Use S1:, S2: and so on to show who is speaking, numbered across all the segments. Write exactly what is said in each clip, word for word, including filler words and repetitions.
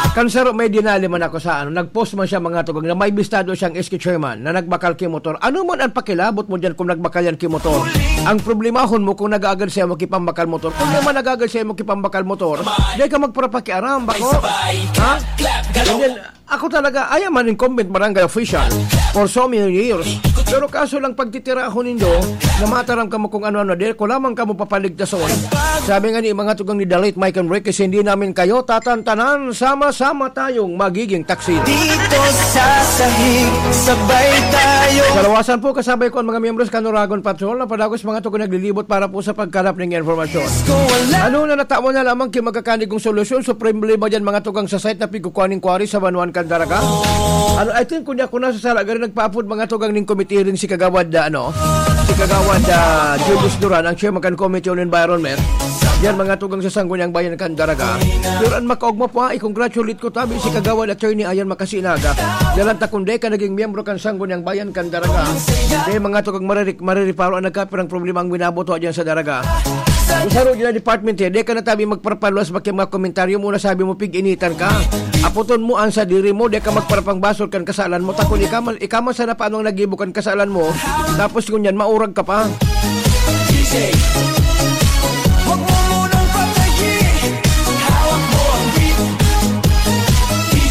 S1: Kansaro may dinali man ako sa ano, nagpost man siya mga tugang na may bistado siyang S K chairman na nagbakal kimotor. Ano man ang pakilabot mo dyan kung nagbakal yan kimotor? Ang problemahon mo kung nag-aagal siya mo kipambakal motor. Kung naman nag-aagal siya mo kipambakal motor, di ka magparapakiaram, bako? Ha? And then, ako talaga, I am an incumbent barangay official for so many years. Pero kaso lang pagtitira ako nindo, na mataram ka mo kung ano-ano, dahil ko lamang ka mo papaligtason. Sabi nga ni mga tugang ni Dalit, Mike and Rick, kasi hindi namin kayo tatantanan, sama-sama tayong magiging taksi.
S2: Dito sa sahig, sabay tayo.
S1: Sa lawasan po, kasabay ko ang mga miyembros Kanuragon Patrol na padagos mga tugang naglilibot para po sa pagkalap ng informasyon. Ano na natamo na lamang kay magkakanigong solusyon, supreme ba dyan mga tugang sa site na pigukuaning kwari sa Banuan Candaraga? Ano, I think kunya ko na sa sala, gano'n nagpaapod mga tugang ning committee rin si Kagawad, ano, si Kagawad uh, Julius Duran, ang chairman kan Committee on Environment. Yan mga tugang sa Sangguniang Bayan ng Candaraga. Duran makaugma po, i-congratulate ko tabi si Kagawad Attorney Ayan Makasinaga. Dalan takunde ka naging miyembro kan Sangguniang Bayan Candaraga. Dahil mga tugang maririk, maririparo ang nagkapirang problema ang winaboto dyan sa Daraga. Usaro dyan na department eh, di ka na tabi magparpaluas baki mga komentaryo muna sabi mo pig-initan ka. Aputon mo ang sa diri mo, di ka magparapangbasol kan kasalan mo. Takon ikaman, ikaman sana paano nagibukan kasalan mo. Tapos kung yan, maurag ka pa. D J, wag mo munang patayin, hawak mo ang beat. D J,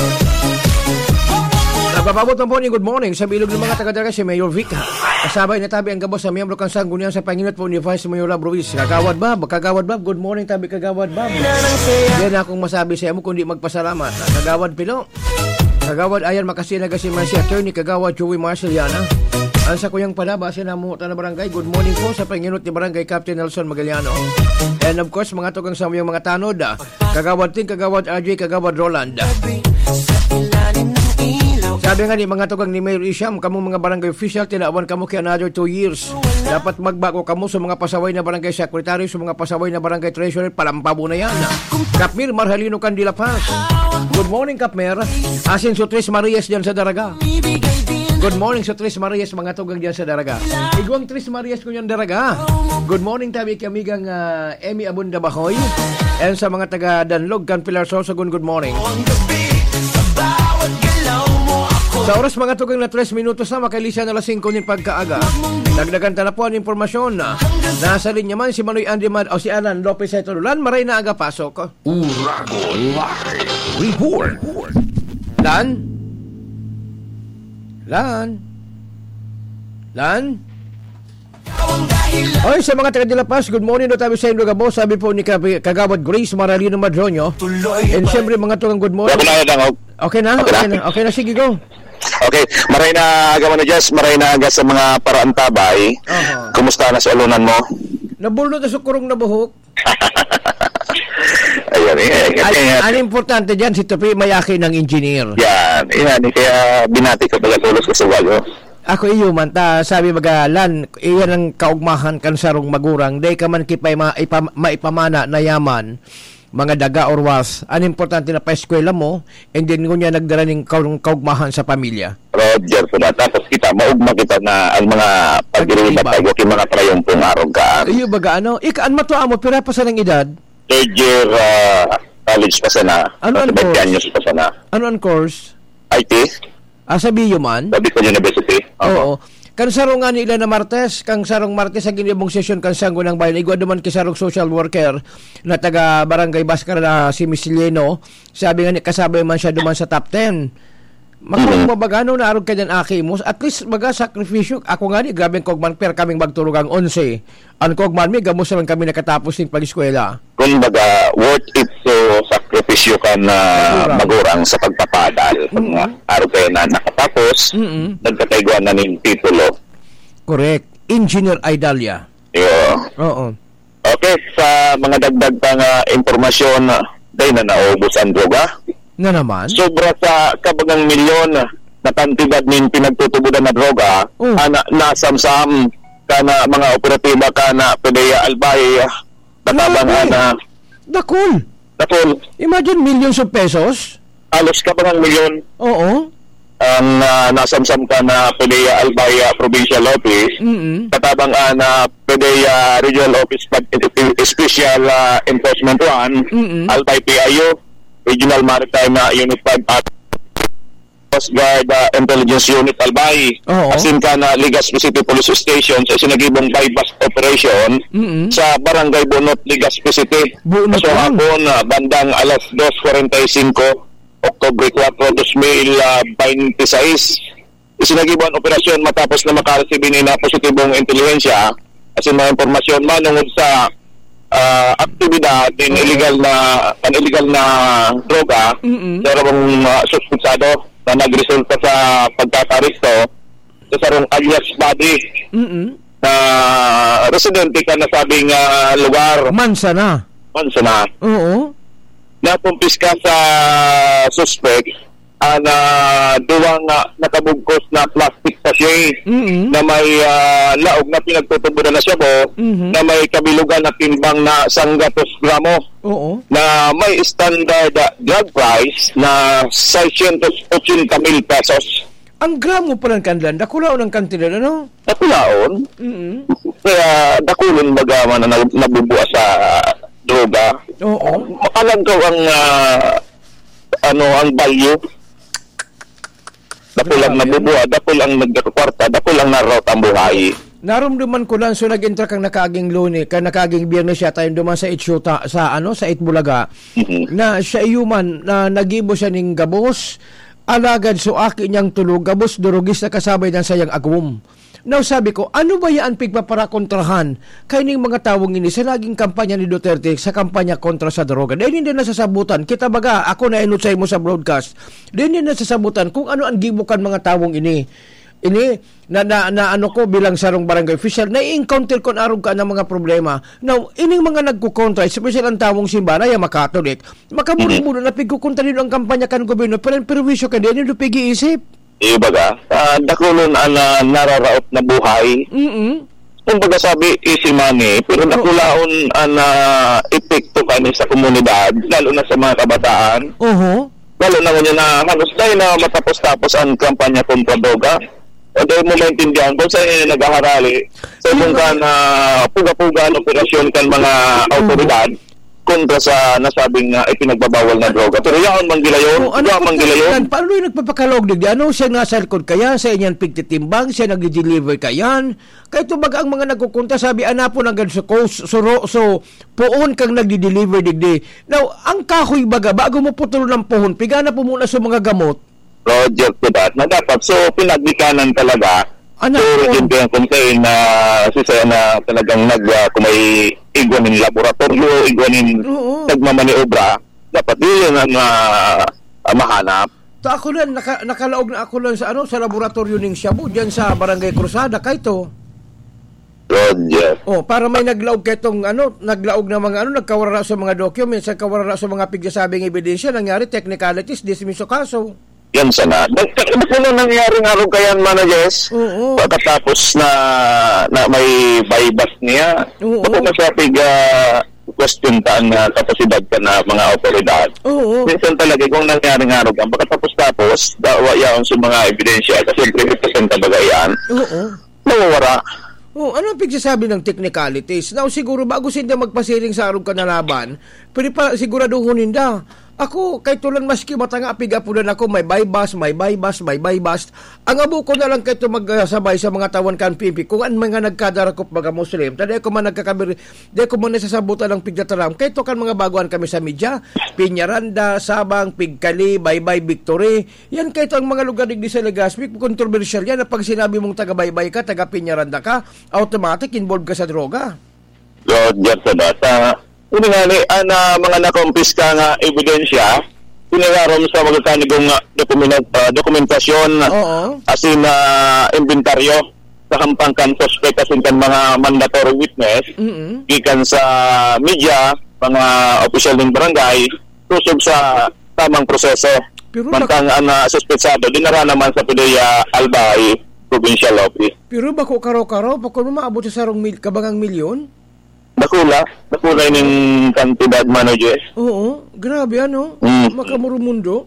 S1: nagbababot ng morning, good morning sa bilog ng mga taga-daraga si Mayor Vic. Kasabay na tabi ang gabos sa miyembro kang Sangguniang sa Panginat po ni Vice Mayor Rob Ruiz. Kagawad Bob, Kagawad Bob, good morning tabi Kagawad Bob. Yan akong masabi sa mo kundi magpasalamat. Kagawad Pilo, Kagawad Ayan Makasinaga si Marcy Attorney, Kagawad Joey Marceliana. Ang sa kuyang palaba, sinamuta na barangay. Good morning po sa Panginat ni Barangay Captain Nelson Magaliano. And of course, mga tugang sa mga tanod, Kagawad Ting, Kagawad R J, Kagawad Roland. Sabi nga ni mga tugang ni Mayor Isham, kamong mga barangay official, tinaawan kamo kay another two years. Dapat magbago kamo sa mga pasaway na barangay secretary, sa mga pasaway na barangay treasurer, palampabo na yan. Kapmir Marhalino Candila Paz. Good morning, Kapmir. Asin so Tres Marias dyan sa Daraga. Good morning sa Tres Marias, mga tugang dyan sa Daraga. Iguang Tres Marias ko yan Daraga. Good morning tabi kamigang uh, Emmy Abunda Bahoy. And sa mga taga Danlog, Canpilar Sorsogon, good morning. Sa oras mga tugang na tres minutos na makalisa na lasing ko ng pagkaaga. Dagdagan ta na po ang impormasyon na nasa linya man si Manoy Andimad o si Alan Lopez ay tululan. Maray na aga pasok.
S3: Uragon Live Report.
S1: Lan? Lan? Lan? Oy, sa mga taga de La Paz, good morning do tabi sa inyo gabo. Sabi po ni Kagawad Grace Maralino Madronio. And siyempre mga tugang good morning. Okay na? Okay na? Okay na, sige go.
S4: Okay, maray na aga mo na Jess, maray na aga sa mga paraan tabay. Uh-huh. Kumusta na sa alunan mo?
S1: Nabulot na sa kurong na buhok.
S4: Ayun, eh.
S1: Al- ang importante dyan, si Tupi Mayaki ng engineer.
S4: Yan, yan, kaya binati ko pala tulos ko sa walo.
S1: Ako iyo man, ta, sabi magalan, iyan ang kaugmahan kan sarong magurang, day ka man kipay ma, ipa, maipamana na yaman, mga daga or was, ang importante na pa-eskwela mo, and then ngunya nagdala ng kaugmahan sa pamilya.
S4: Roger, so na, tapos kita, maugma kita na ang mga pag-iribat tayo, yung mga trayumpong araw ka.
S1: Iyo baga, ano, ikaan matuwa mo, pira pa sa ng edad?
S4: Third year uh, college pa sana.
S1: Ano ang course?
S4: Anyos pa sana.
S1: Ano ang course?
S4: I T.
S1: Ah, sabi yun man?
S4: Sabi ko University.
S1: Oo. Kan sarong nga nila na Martes, kang sarong Martes sa ginibong sesyon kan Sangguniang Bayan, igwa duman kisarong social worker na taga Barangay Baskar na si Miss Leno, sabi nga ni kasabay man siya duman sa top ten. Makung mabagano na arog ka dyan aki mo, at least maga sakripisyo, ako nga ni, grabing kogman, per kaming magturugang onse. Ang kogman mi, gamos naman kami nakatapos ng pag-eskwela.
S4: Kung baga, worth it so sakripisyo ka na magurang sa pagpapadal. Kung mm-hmm. arog kayo na nakatapos, mm-hmm. nagkataiguan na ng titulo.
S1: Correct. Engineer Idalia.
S4: Yo.
S1: Oo.
S4: Okay, sa mga dagdag pang uh, informasyon, dahil na naubos ang droga.
S1: Na naman?
S4: Sobra sa kabagang milyon na kantidad ng pinagtutubudan na droga, oh. ana, nasamsam ka na mga operatiba ka na Pedea Albay, natabang ana.
S1: Dakul.
S4: Dakul.
S1: Imagine millions of pesos?
S4: Alos kabagang milyon.
S1: Oo.
S4: Ang uh, nasamsam ka na Pedea Albay Provincial Office, mm-hmm. katabang ana Pedea Regional Office Special uh, Enforcement one, mm-hmm. Albay P I O. Regional Maritime uh, Unit five at Coast Guard uh, Intelligence Unit Albay.
S1: Oo.
S4: Asin ka na Legazpi City Police Station sa sinagibong bypass operation
S1: Mm-mm.
S4: sa Barangay Bunot, Legazpi City.
S1: Bunot
S4: So
S1: lang.
S4: hapon, uh, bandang alas dos forty-five, Oktubre four, twenty twenty-six. Isinagibong operasyon matapos na makaresibin na positibong intelihensya asin mga impormasyon manungod sa uh, aktibidad ng illegal na an illegal na droga
S1: Mm-mm.
S4: sa rabong uh, suspensado na nagresulta sa pagkakaristo sa sarong alias body
S1: Mm-mm.
S4: na residente ka na sabing uh, lugar
S1: Mansa na.
S4: Mansa na
S1: Oo.
S4: napumpis ka sa suspect uh, na duwang uh, nakabugkos na plastic sachet
S1: Mm-mm.
S4: na may uh, laog na pinagtutubunan na siya po
S1: Mhm.
S4: na may kabilugan na timbang na sanggatos gramo
S1: Oo.
S4: na may standard uh, drug price na six hundred eighty mil pesos.
S1: Ang gramo pa ng kanlan, dakulaw ng kantidad, ano?
S4: Nakulaon,
S1: Mm-mm.
S4: kaya dakulon baga man na nabubuas sa droga.
S1: Oo.
S4: Makalang ko ang uh, ano ang value. Dakul ang
S1: Grabe,
S4: nabubuha, dakul ang nagkakwarta, dakul ang narot ang buhay.
S1: Narumduman ko lang, so nag-intra kang nakaging luni, kang nakaging biyernes siya tayo duman sa Itsyuta, sa ano, sa Itbulaga,
S4: Mhm.
S1: na siya iyuman, na nagibo siya ning gabos, alagad so aki niyang tulog, gabos durugis na kasabay ng sayang agum. Now sabi ko, ano ba yan pigpaparakontrahan kay ning mga tawong ini sa naging kampanya ni Duterte sa kampanya kontra sa droga? Dahil hindi nasasabutan. Kita baga, ako na inutsay mo sa broadcast. Dahil hindi nasasabutan kung ano ang gibukan mga tawong ini. Ini, na, na, na ano ko bilang sarong barangay official, na-encounter ko na arog ka ng mga problema. Now, ining mga nagkukontra, especially ang tawong simbahan, ay makatolik, makamulo-mulo na pigkukontra nilo ang kampanya kan gobyerno, pero perwisyo ka din, yung pig-iisip.
S4: Iba ka, uh, dakulon ang uh, nararaot na buhay.
S1: Mm-mm.
S4: Kung baga sabi, easy money, pero nakulaon ang uh, epekto kani sa komunidad, lalo na sa mga kabataan.
S1: Oho.
S4: Lalo na ngayon na halos dahil na matapos-tapos ang kampanya kontra droga. O dahil mo maintindihan kung saan yung nag-aharali. So kung ka na puga-puga ang operasyon kan mga autoridad kontra sa nasabing uh, ipinagbabawal na droga. Pero yaon manggilayon,
S1: Oh, ano
S4: yaon
S1: po
S4: manggilayon.
S1: paano yung nagpapakalog digdi? Ano siya nasa likod kaya? Sa inyang pigtitimbang? Siya nag-deliver kayan? Kaya ito baga ang mga nagkukunta, sabi, anapon agad sa coast, so, so puon kang nagdi-deliver digdi. Now, ang kahoy baga, bago mo putulo ng puhon, pigana po muna sa mga gamot.
S4: Project to that na dapat. So pinaglikanan talaga.
S1: Ano?
S4: So rin kaya complain na si Saya na talagang nag uh, kung may igwanin laboratorio, igwanin
S1: Oo.
S4: nagmamaniobra, dapat yun ang uh, uh, mahanap.
S1: Ta ako lang, naka, nakalaog na ako lang sa ano sa laboratorio ning Shabu, dyan sa Barangay Cruzada, kay to.
S4: Project.
S1: Oh, para may naglaog ketong ano, naglaog na mga ano, nagkawarara sa mga documents, nagkawarara sa mga pigsasabing ebidensya, nangyari technicalities, dismiso kaso.
S4: Yan sana. Ano po na nangyari nga rin kayan, managers?
S1: Oo.
S4: Pagkatapos na, na may bypass niya,
S1: Oo.
S4: bago na siya pig uh, question taan na kapasidad ka na mga otoridad.
S1: Oo.
S4: Minsan talaga kung nangyari nga rin ang pagkatapos-tapos, dawa yaon sa mga ebidensya kasi represent ka bagayan,
S1: Oo.
S4: nawawara.
S1: Oh, ano ang pigsasabi ng technicalities? Now, siguro bago sinda magpasiring sa arong kanalaban, pwede pa siguraduhon ninda. Ako, kay tulan maski matanga apigapunan ako, may bypass, may bypass, may bypass. Ang abo ko na lang kay magsabay sa mga tawan kan P P. Kung ang mga nagkadarakop mga Muslim, tadi ko man nagkakabir, di ko man nasasabutan ng pigdataram. Kay to kan mga baguan kami sa media, Piñaranda, Sabang, Pigkali, Baybay, Victory. Yan kay to ang mga lugar digdi sa Legazpi, controversial yan na pag sinabi mong taga Baybay ka, taga Piñaranda ka, automatic involved ka sa droga.
S4: Roger sa data. Kung nga ni, ana mga nakumpiska nga ebidensya, pinagarom sa mga kanigong uh, dokument, uh, dokumentasyon,
S1: Oo.
S4: asin na uh, inventaryo, sa hampangkan suspect, asin kan mga mandatory witness,
S1: Mm-mm.
S4: gikan sa media, mga opisyal ng barangay, tusog sa tamang proseso.
S1: Pero
S4: Mantang ang uh, suspetsado, dinara naman sa P D E A Albay Provincial Office.
S1: Pero bako karo-karo, bako maabot sa sarong mil, kabangang milyon?
S4: Nakula, nakula yung kantidad managers.
S1: Oo, grabe ano,
S4: Mm.
S1: makamurumundo.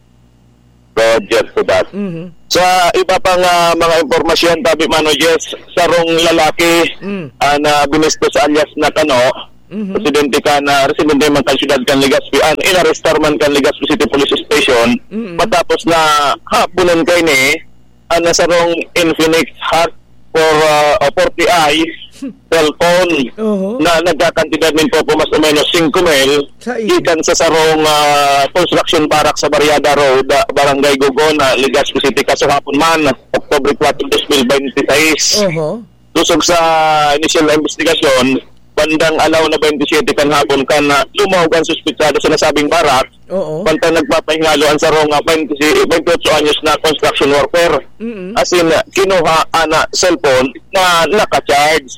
S4: Project to that.
S1: Mhm.
S4: Sa iba pang uh, mga impormasyon, tabi managers, sarong lalaki
S1: Mm.
S4: uh, na binistos alias na Kano, mm-hmm. residente ka na, residente man kan syudad kan Legazpi, an inarestar man kan Legazpi City Police Station, mm-hmm. matapos na hapunan kay ni, an nasarong Infinix Hot for uh, forty i cellphone uh-huh. na nagkakantidad min po po mas o menos five mil ikan sa sarong uh, construction barrack sa Barriada Road, uh, Barangay Gogona, Legazpi City, kaso hapon man October four, two thousand twenty-six. Uh-huh. Tusog sa initial investigasyon, bandang alaw na twenty-seven kan hapon kan uh, lumawag ang suspitsado sa nasabing barak. Oo. Pantang nagpapahingalo ang sarong uh, twenty-eight anyos na construction worker. Mm-hmm. As in, uh, kinuha ana cellphone na naka-charge.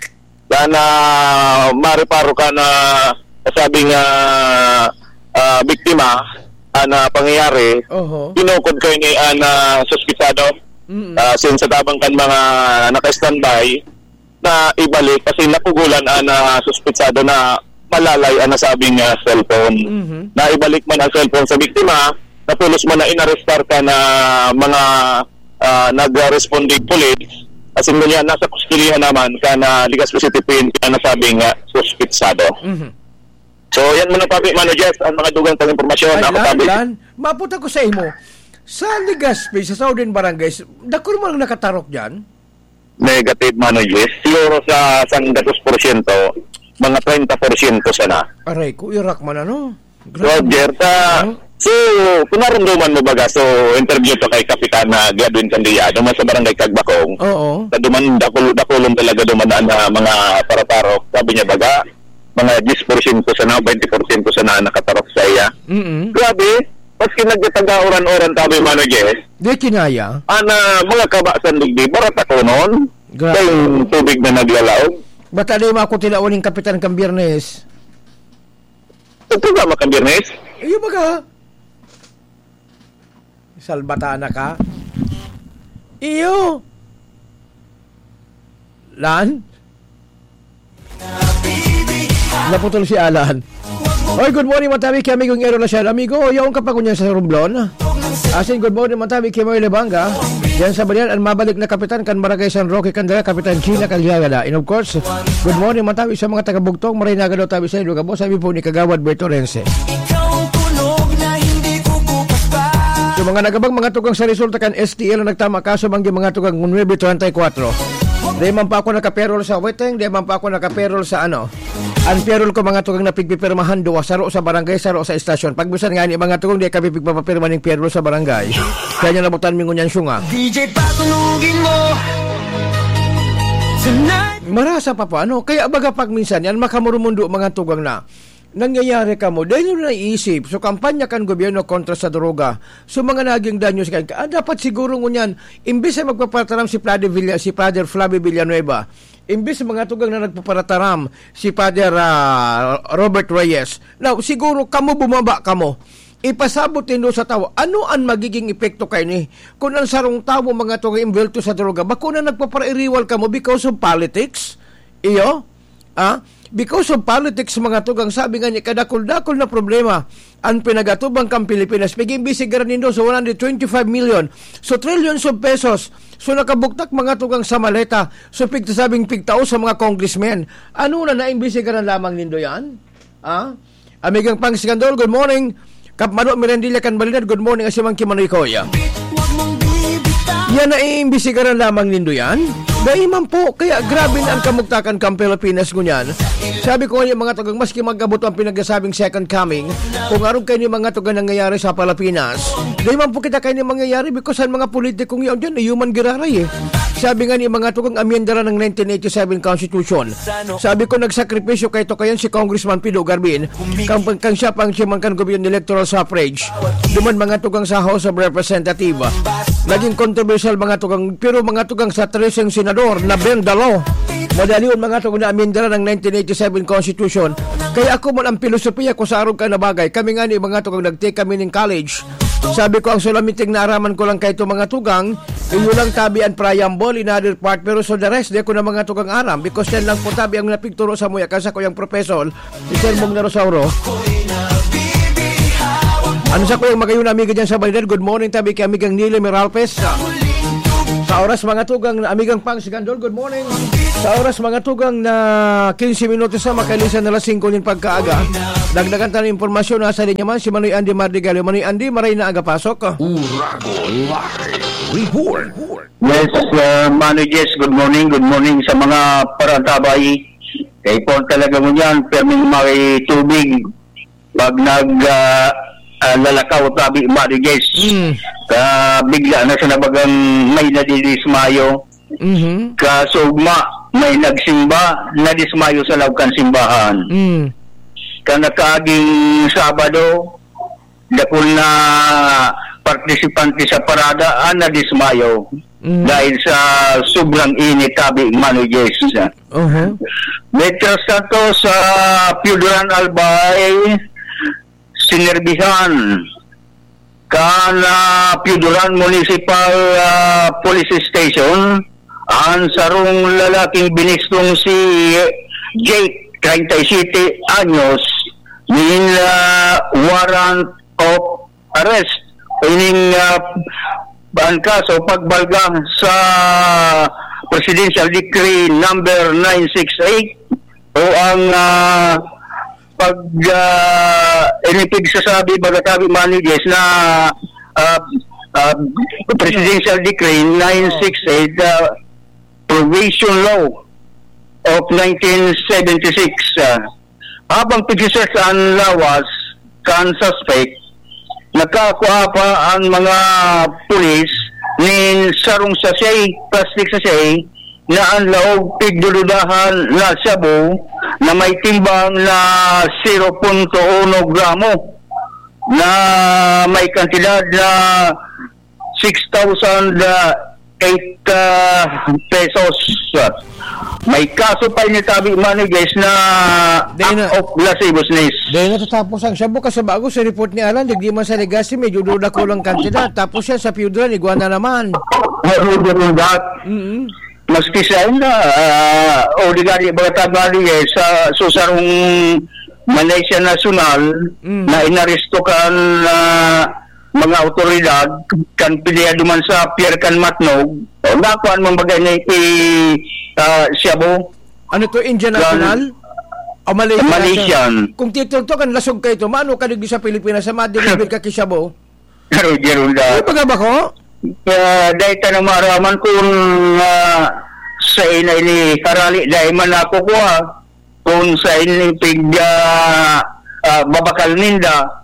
S4: Na mariparo ka na sabing uh, uh, biktima ana pangyayari. Uh-huh. Kinukod kayo ni ana suspitsado. Mm-hmm. Uh, since sa tabang kan mga naka-standby na ibalik kasi napugulan ana suspitsado na malalay ang nasabing uh, cellphone. Mm-hmm. Na ibalik man ang cellphone sa biktima, napulos man na inarestar ka na mga uh, nag-responding police. Asin mo niya, nasa kustulihan naman ka na Legazpi City P N P na nasabing uh, suspitsado. Mm-hmm. So, yan muna papi, Mano Jess, ang mga dugang tang impormasyon.
S1: Ay, Lan, Lan, mapunta ko sa imo. Sa Legazpi, sa Southern Barangays, dako mo lang nakatarok dyan?
S4: Negative, Mano Jess. Siguro sa sandatos porsyento, mga thirty porsyento sana.
S1: Aray ko, irak man ano?
S4: Roger, ta... Huh? So, punaramdaman mo baga, so interview to kay Kapitan na Gadwin Candia, duman sa Barangay Kagbakong. Oo. Sa duman, dakul, dakulong talaga dumanaan na mga paratarok. Sabi niya baga, mga ten porsyento sana, twenty porsyento sana nakatarok sa iya. Mm-hmm. Grabe, paski nagtataga-oran-oran tabi manager.
S1: Di kinaya?
S4: Ana, mga kabasan lugdi, barat ako noon. Grabe. Kayong tubig na naglalaog.
S1: Ba't alay mo ako tinauning Kapitan Kambirnes?
S4: Ito ba makambirnes?
S1: Iyo baga. Salbatana ka? Iyo! Lan? Naputol si Alan. Oy, good morning, matabi kay amigong Ero Lasyal. Amigo, yung kapagunyan sa Romblon. Asin, good morning, matabi kay Moy Lebanga. Diyan sa Balian, ang mabalik na kapitan kan Barangay San Roque, Candela, Kapitan China Calyagada. And of course, good morning, matabi sa mga taga-bugtong. Marinaga daw tabi sa inyo. Kabo, sabi po ni Kagawad Berto Rense. So mga nagabang mga tugang sa resulta kan S T L na nagtama kaso banggi mga tugang nine twenty-four. Di man pa ako nakaperol sa weteng, di man pa ako nakaperol sa ano. Ang perol ko mga tugang na pigpipirmahan duwa saro sa barangay, saro sa estasyon. Pagbisan nga ni mga tugang di kami pigpapapirma ng perol sa barangay. Kaya niya nabutan mi ngunyan syunga. D J patunugin mo. Marasa pa po ano, kaya baga pag minsan yan makamurumundo mga tugang na. Nangyayari ka mo, dahil nyo naisip, so kampanya kan gobyerno kontra sa droga, so mga naging danyo sa kanka, ah, dapat siguro ngunyan, imbis na magpaparataram si Father, Villa, si Father Flavio Villanueva, imbis mga tugang na nagpaparataram si Father uh, Robert Reyes, now siguro kamo bumaba kamo, ipasabot din sa tao, ano ang magiging epekto kayo ni, kung ang sarong tao mga tugang imbelto sa droga, bako na nagpaparairiwal kamo because of politics, iyo, ah, because of politics mga tugang, sabi nga niya, kadakol-dakol na problema ang pinagatubang kang Pilipinas. Paging bisigaran nindo so one hundred twenty-five million. So trillions of pesos. So nakabuktak mga tugang sa maleta. So pigtasabing pigtao sa mga congressmen. Ano na naimbisigaran lamang nindo yan? Ah? Amigang pang skandal, good morning. Kapmano Mirandilla Kanbalidad, good morning. Asimang Kimanikoya. Yan na iimbisigaran lamang nindo yan? Daiman po, kaya grabe na ang kamugtakan kang Pilipinas ngunyan. Sabi ko ngayon mga tugang, maski magkabuto ang pinagsasabing second coming, kung araw kayo ni mga tugang nangyayari sa Pilipinas, daiman po kita kayo ni mangyayari because ang mga politikong yun dyan, human giraray eh. Sabi nga ni mga tugang amyendara ng nineteen eighty-seven Constitution. Sabi ko nagsakripisyo kay to kayan si Congressman Pido Garbin, kang, kang siya pang siya man kan gobyerno electoral suffrage. Duman mga tugang sa House of Representative. Naging controversial mga tugang, pero mga tugang sa Treseng Senador na bend the law. Madalion mga tugang na amyendara ng nineteen eighty-seven Constitution. Kaya ako man ang filosofiya ko sa araw ka na bagay. Kami nga ni mga tugang nag-take kami ng college. Sabi ko ang sulamiting naaraman ko lang kay ito mga tugang, inyo lang tabi ang preamble in other part, pero so the rest, di ko na mga tugang aram because yan lang po tabi ang napigturo sa muya kasi ko yung profesor, iser mong narosauro. Ano sa ko yung magayon amiga dyan sa Balidad, good morning tabi kay amigang Nile Meralpes. Sa oras mga tugang na amigang pang sigandol, good morning. Sa oras mga tugang na fifteen minutos sa makalisan na lasing kunin pagkaaga. Dagdagan tayo ng impormasyon na sa linya man si Manoy Andy Mardigalio. Manoy Andy, maray na aga pasok.
S3: Uragon Live Report.
S5: Yes, uh, Manu Jess, good morning, good morning sa mga paratabay. Kaya po talaga mo yan, perming may tubig pag nag uh, uh, lalakaw tabi Manu Jess. Mm. Ka bigla na sa nabagang may nadidismayo. Mm-hmm. Kasugma may nagsimba, nadismayo sa lawkan simbahan. Mm. Ka nakaaging Sabado, dakol na partisipante sa parada, ah, nadismayo. Mm. Dahil sa sobrang init tabi Manu Jess. Uh-huh. Metro Santos sa Piuduran Albay, sinerbihan kana Piuduran Municipal uh, Police Station ang sarong lalaking binistong si Jake, thirty-seven anyos, nin uh, warrant of arrest ining uh, ang kaso pagbalgang sa Presidential Decree number nine sixty-eight o ang uh, pag uh, inipig sasabi bagatabi Manu Jess na uh, uh, Presidential Decree nine sixty-eight uh, Provision Law of nineteen seventy-six uh, habang pag-search ang lawas kan suspect nakakuha pa ang mga pulis nin sarong sachet, plastic sachet na ang laog pigduludahan na shabu na may timbang na zero point one gramo na may kantidad na six thousand eight uh, pesos. May kaso pa ni tabi Manu Jess na act of lasciviousness.
S1: Dahil natatapos ang shabu kasi bago sa report ni Alan, di man sa legacy, medyo duda ko lang kantidad. Tapos siya sa Piuduran, iguana naman.
S5: Meron that. Mm-hmm. Maski sa na, uh, o di gani bagatag Manu Jess sa susarong Malaysia National mm. na inaresto kan uh, mga otoridad kan pilihan duman sa Pierre Can Matnog o nakuan mong bagay na iti uh, Shabu.
S1: Ano to, Indian National? O Malaysia?
S5: Malaysian.
S1: Kung titog to kan lasog kayo to, maano ka digdi sa Pilipinas sa madilibir ka ki Shabu?
S5: Pero Gerunda.
S1: Ay pagaba ko?
S5: Uh, dahil tanong maraman kung uh, sa ina ini karali dahil man ako kuha kung sa ini pig uh, uh, babakal ninda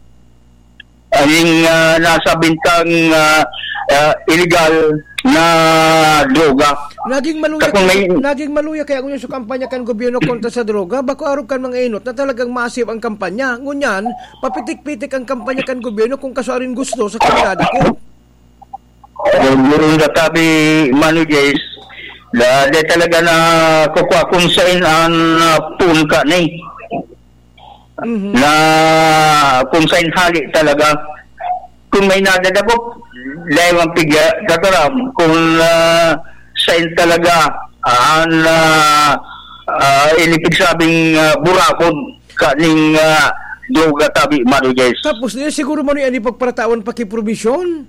S5: aning uh, nasa bintang uh, uh, illegal na droga.
S1: Naging maluya may... naging maluya kaya ngunyan sa kampanya kan gobyerno kontra sa droga bako arog kan mga inot na talagang massive ang kampanya. Ngunyan papitik-pitik ang kampanya kan gobyerno kung kasarin gusto sa kanilada ko.
S5: Gurong databi Manu Jess la de talaga na kukuha kung saan ang uh, punka ni. Mm-hmm. Na kung saan hali talaga kung may nadadabok dahil ang pigya kataram kung uh, saan talaga ang uh, uh, inipig sabing uh, burabon kaning uh, droga tabi Manu Jess.
S1: Tapos nila siguro mo yan ipagparatawan pakiprovisyon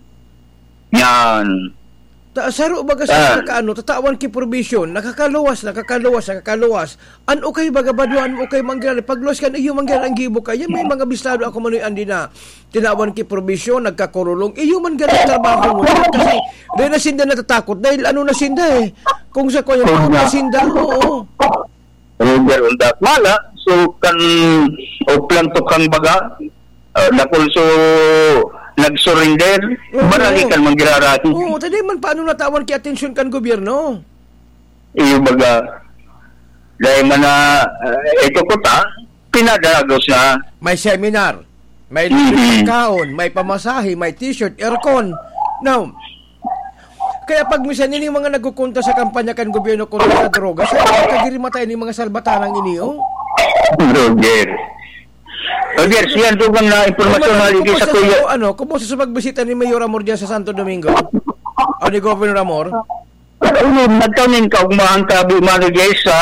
S5: yan.
S1: Saro baga sa uh, kaano tatawan ki provision nakakaluwas nakakaluwas nakakaluwas an okay baga baduan okay manggal pagluwas kan iyo manggal ang gibo kaya may mga bistado ako Manoy Andy na tinawan ki provision nagkakurulong iyo man ganang trabaho mo kasi dahil nasinda natatakot dahil ano nasinda eh kung sa kuya mo nasinda oo
S5: Roger undat mala so kan o planto kang baga uh, nakul so nag-surrender, oh, baralikan man girarati.
S1: Oo, oh, tadi man paano natawan ki atensyon kan gobyerno?
S5: Iyo baga, dahil man na, uh, ito ko ta, pinadagos na.
S1: May seminar, may mm-hmm. kaon, may pamasahe, may t-shirt, aircon. Now, kaya pag misan ini mga nagkukunta sa kampanya kan gobyerno kontra sa droga, sa kagirimatay ni mga salbatanang iniyo?
S5: Roger. Roger, siyan doon na impormasyon na ligay sa kuya.
S1: Ano, kumusta sa pagbisita ni Mayor Amor dyan sa Santo Domingo? O ni Governor Amor?
S5: Ano, nagkaunin ka umahang tabi Manu Jess sa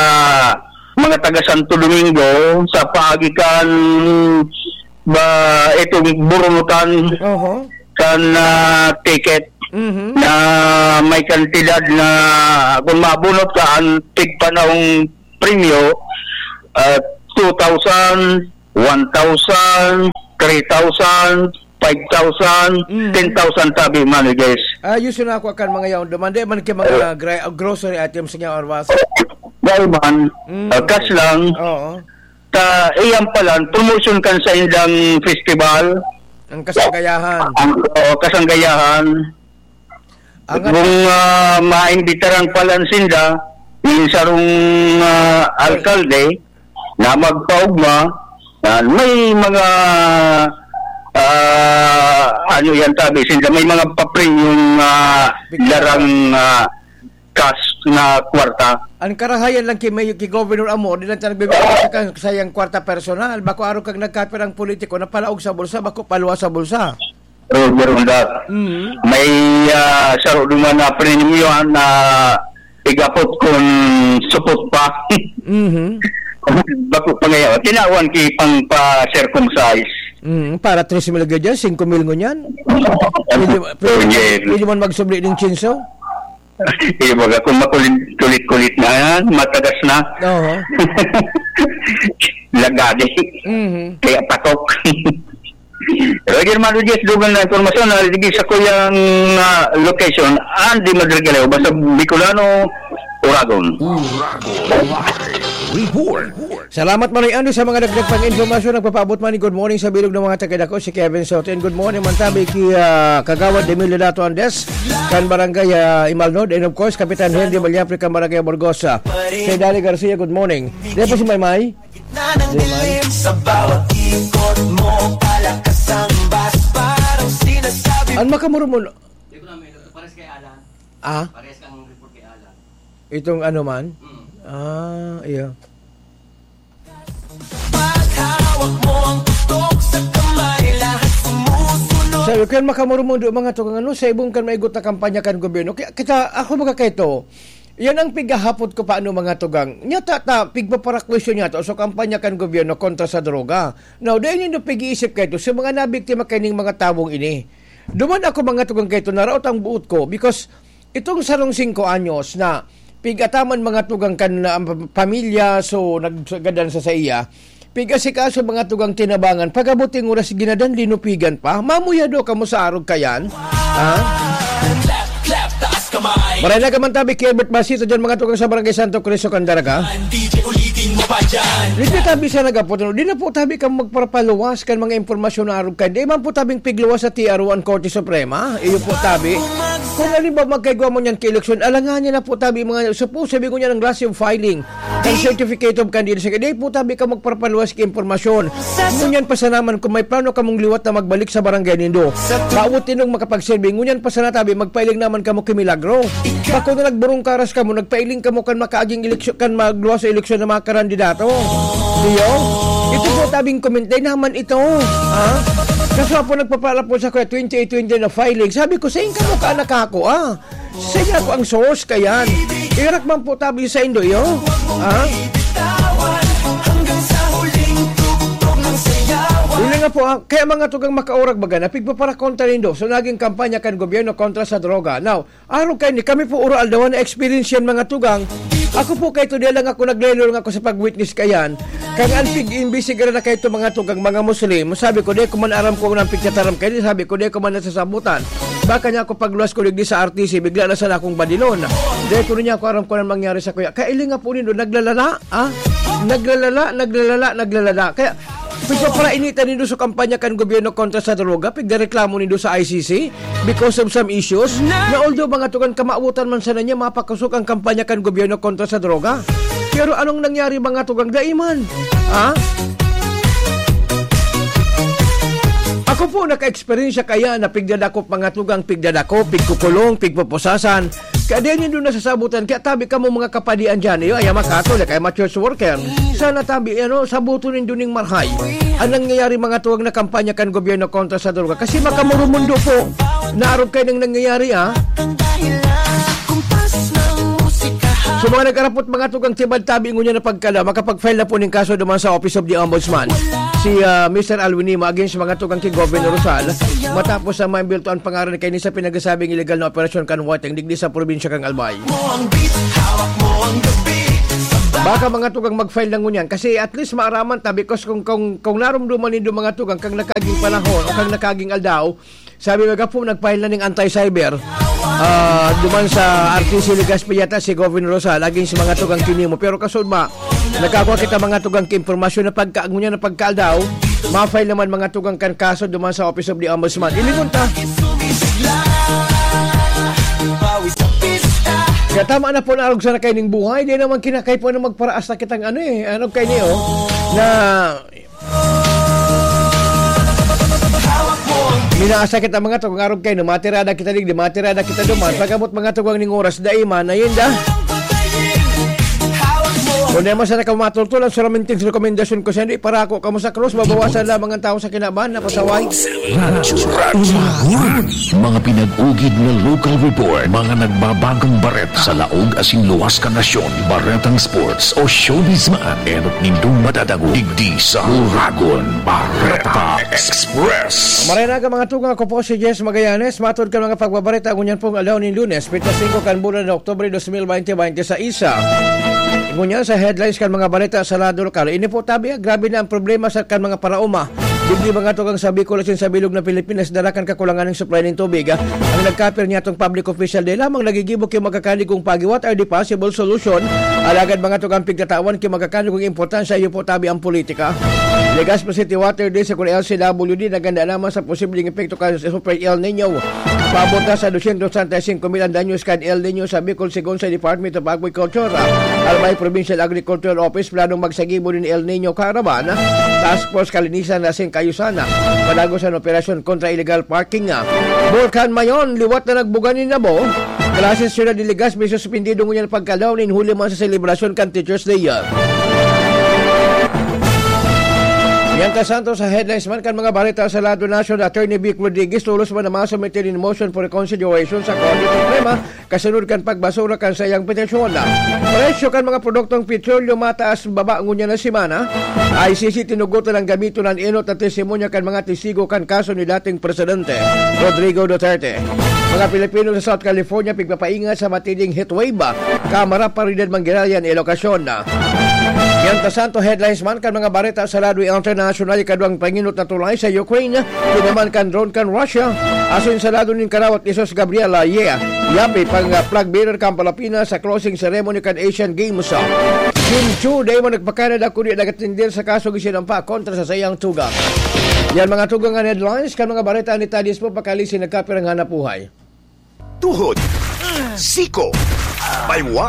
S5: mga taga Santo Domingo sa paagikan ba itong burunutan uh-huh. kan uh, ticket
S1: Mhm.
S5: na may kantidad na kung mabunot ka ang tigpanahong premyo, uh, two thousand, one thousand, three thousand, five thousand,
S1: Mm.
S5: ten thousand tabi managers.
S1: Ayos na ako akan mga yaon. Dumande man kay mga gra- grocery items nga orwas.
S5: Dahil man,
S1: Mm.
S5: uh, cash lang,
S1: Oo.
S5: ta iyang palan, promotion kan sa indang festival,
S1: Ang kasagayahan.
S5: ang uh, kasanggayahan.
S1: Ang
S5: Kung uh, maimbitaran palan sinda, yung sarong uh, alkalde na magpaugma, uh, may mga uh, ano yan tabi sinda, may mga papring yung uh, larang uh, cash na kwarta.
S1: ang karahayan lang kay Mayo kay Governor Amo, di lang tayo nagbibigay sa kang sayang kwarta personal. Bako araw kang nagkapir ang politiko na palaog sa bulsa, bako paluwa sa bulsa.
S5: Roger on that.
S1: Mhm.
S5: May uh, saro duman na premium na igapot kung support pa.
S1: Mhm.
S5: Bako pa ngayon, tinawan ki pang pa-circumcise.
S1: Mm, para tres mil gadyan, cinco mil ngunyan. Pwede, pwede, pwede man magsubli ng chinso.
S5: Iya baga kung makulit-kulit na yan, matagas na.
S1: Oo.
S5: Lagadi.
S1: Mhm.
S5: Kaya patok. Roger Marujes, dugang na informasyon na rigid sa kuyang uh, location, Andy Madrigaleo, basta Bicolano, Uragon.
S3: Uragon Live Report.
S1: Salamat man Andy sa mga dagdag pang informasyon. Nagpapaabot man ni good morning sa bilog ng mga taga-dako si Kevin Soto. And good morning man tabi ki uh, Kagawad Emilio Dato Andes kan Barangay uh, Imalnod, and of course Kapitan Henry Malyapre kan Barangay Borgosa. Kay Dali Garcia, good morning. Di po si Maymay?
S2: Nanangilim sa bawat ikot mo, palakas ang bas, parang sinasabi.
S1: Ano makamuro mo?
S6: Hindi ko namin, pares kay Alan.
S1: Ah?
S6: Pares kang report kay Alan.
S1: Itong ano man?
S6: Mm.
S1: Ah, iya.
S2: Paghawak mo ang tutok sa kamay, lahat sumusunod.
S1: Sabi ko yan makamuro mo doon mga tukang ano, sa ibong kan maigot na kampanya kan gobyerno. Kaya kita, ako mga kaito, yan ang pigahapot ko paano mga tugang. Nya tata, pigpaparakwesyon niya to so kampanya kan gobyerno kontra sa droga. Now, dahil nyo pig-iisip kayo sa mga nabiktima kaining mga tabong ini. Duman ako mga tugang kayo, naraot ang buot ko because itong sarong singko anyos na pigataman mga tugang kan na um, pamilya so naggagadan sa sa iya. Pigasikaso mga tugang tinabangan, pagabuting oras ginadan linupigan pa, mamuyado ka mo sa arog kayan. Ha? Maray na kaman tabi kay Albert Basito dyan mga tugang sa Barangay Santo Cristo Candaraga.
S2: D J ulitin mo pa dyan.
S1: Hindi tabi sa nagapot. Di na po tabi kang magpapaluwas kan mga impormasyon na arog kayo. Di man po tabing pigluwas sa T R one Korte Suprema. Iyo po tabi. Kung alin ba magkaigwa mo niyan kay eleksyon, alangan niya na po tabi mga, suppose sabi ko niya ng glass yung filing, ang certificate of candidacy. Di po tabi ka magpapaluwas kay impormasyon. Ngunyan pa sa naman kung may plano ka mong liwat na magbalik sa barangay nindo. Pautin nung makapagsilbi. Ngunyan pa sa natabi, magpailing naman ka mo kay Milagro. Bako na nagburong karas ka mo, nagpailing ka mo kan makaaging eleksyon, kan magluwas sa eleksyon ng mga kandidato. Diyo? Ito po tabing kommentay naman ito. Ha? Kaso po nagpapala po sa kuya twenty-eight twenty na filing. Sabi ko, sa ka mo ka nakako, ah. Sa ako ang source kayan. Irak man po tabi sa indo, yo. Ha?
S2: Hanggang sa huling tugtog ng sayawan.
S1: Yun nga po, ah, kaya mga tugang makaurag baga na pigpapara kontra nindo. So naging kampanya kan gobyerno kontra sa droga. Now, araw kayo ni kami po oral daw na experience yan mga tugang. Ako po kayo to lang ako naglelo lang ako sa pag-witness kayan. Kang anpig imbisigar na kayo to mga tugang mga Muslim. Sabi ko, di ko man aram ko ng pigtataram kayo. Sabi ko, di ko man nasasabutan. Baka niya ako pagluwas ko di sa R T C, bigla na sana akong badilon. Di ko niya ako aram ko na mangyari sa kuya. Kailing nga po nindo, naglalala, ah? Naglalala, naglalala, naglalala. Kaya, pigpa para initan nindo sa kampanya kan gobyerno kontra sa droga, pigdareklamo nindo sa I C C because of some issues na although mga tugan kamautan man sana niya mapakusok ang kampanya kan gobyerno kontra sa droga. Pero anong nangyari mga tugang daiman? Ha? Ako po naka-experience kaya na pigdadakop mga tugang, pigdadakop, pigkukulong, pigpupusasan. Kaya din yun doon nasasabutan. Kaya tabi ka mo mga kapadian dyan. Iyo, ay makato, kaya ma-church worker. Sana tabi, ano, sabuto rin doon yung marhay. Anong nangyayari mga tuwag na kampanya kan gobyerno kontra sa droga? Kasi makamurumundo po. Naarog kayo nang nangyayari, ha? So mga nagkarapot mga tugang tibad tabi ngunya na pagkala, makapag-file na po ng kaso duman sa Office of the Ombudsman. si uh, Mister Alwinima against mga tugang kay Governor Rosal matapos sa maimbilto ang pangaran kay ni sa pinagsabing illegal na operasyon kanwat ang digdi sa probinsya kang Albay. Baka mga tugang mag-file lang ngunyan kasi at least maaraman ta because kung kung, kung narumduman nindo mga tugang kang nakaging panahon o kang nakaging aldaw, sabi mga po nag-file na ng anti-cyber uh, duman sa R T C Legazpi yata si Governor Rosal against mga tugang kinimo. Pero kasod ma, nakakuha kita mga tugang ki-impormasyon na pagkaangunya na pagkaaldaw, ma-file naman mga tugang kan kaso duman sa Office of the Ombudsman. Ilingon ta. Kaya tama na po na arog sa na kayo ng buhay. Di naman kinakay po na magparaas na kitang ano eh. Ano kayo niyo na minaasa kita mga to kung arog kayo na matirada kita dig, di matirada kita duman. Pagabot mga to kung ning oras daima na yun da. Kung naman sa nakamatultulan sa raminting rekomendasyon ko sa hindi para ako kamo sa krus, mabawasan lamang ang tao sa kinabahan na pasaway.
S3: Mga pinag-ugid na local report, mga nagbabagong baret sa laog asing luwas ka nasyon, baretang sports o showbiz man, enot nindong matadago digdi sa Uragon Bareta Express.
S1: Marina ka mga tugang, ako po si Jess Magallanes. Matod ka mga pagbabareta ngunyan pong alaw ni Lunes, Pita singko kan bulan na Oktubre twenty twenty sa isa. Ngunyan sa headlines kan mga balita sa lado lokal. Ini po tabi, grabe na ang problema sa kan mga parauma. Digdi mga tugang sa Bicol sa bilog na Pilipinas dalakan kakulangan ng supply ng tubig. Ha? Ang nagkapir niya itong public official day lamang nagigibok yung magkakani kung pagi what are the possible solution. Alagad mga tugang pigtatawan kung magkakani kung importansya iyo po tabi ang politika. Legazpi City Water Day sa kung L C W D naganda naman sa posibleng epekto ka sa Super El Nino. Pabota sa two hundred thirty-five mil ang danyos kan El Nino sa Bicol sigon sa Department of Agriculture. Albay Provincial Agricultural Office planong magsagibo din El Nino Caravan. Task Force Kalinisan na sing Kayusana panago sa operasyon kontra illegal parking nga. Volcan Mayon liwat na nagbuganin na bo. Klases sila di Legazpi suspindido ngunyan pagkalaw nin huli man sa selebrasyon kan Teachers Day. Yan ka Santos sa headlines man kan mga balita sa lado nasyon. Attorney Vic Rodriguez lulos man naman submitted in motion for reconsideration sa Korte Suprema kasunod kan pagbasura kan sayang petisyon. Presyo kan mga produktong petrolyo mataas baba ngunya na simana. I C C tinugutan ang gamito ng inot at testimonya kan mga testigo kan kaso ni dating Presidente Rodrigo Duterte. Mga Pilipino sa South California pigpapaingat sa matinding heatwave. Kamara pa rin manggirayan ilokasyon na. Yan ka Santo headlines man kan mga balita sa lado international ikaduang panginot na tulay sa Ukraine. Tinaman kan drone kan Russia. Ason sa lado nin karawat isos Gabriela yeah. Yapi pang uh, flag bearer kan Pilipinas sa closing ceremony kan Asian Games. Kim Chu day mo nagpakanada kundi nagatindir sa kaso gisinampa kontra sa sayang tugang. Yan mga tugang ang headlines kan mga balita ni Tadis po pakalisin nagkapirang hanap buhay.
S7: Tuhod, siko, baywa,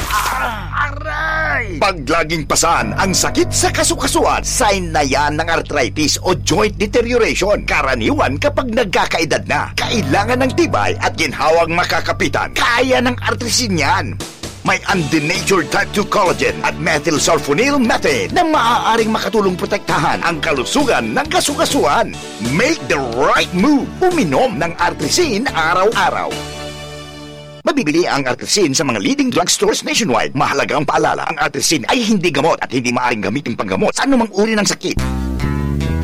S7: aray! Pag laging pasan ang sakit sa kasukasuan, sign na yan ng arthritis o joint deterioration. Karaniwan kapag nagkakaedad na, kailangan ng tibay at ginhawang makakapitan. Kaya ng artrisin yan. May undenatured type two collagen at methylsulfonyl methane na maaaring makatulong protektahan ang kalusugan ng kasukasuan. Make the right move. Uminom ng artrisin araw-araw. Mabibili ang artrisin sa mga leading drugstores nationwide. Mahalaga ang paalala, ang artrisin ay hindi gamot at hindi maaaring gamitin panggamot sa anumang uri ng sakit.